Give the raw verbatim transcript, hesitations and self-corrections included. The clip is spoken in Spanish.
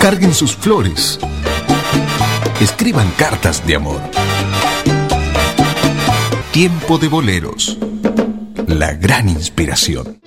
Carguen sus flores. Escriban cartas de amor. Tiempo de boleros. La gran inspiración.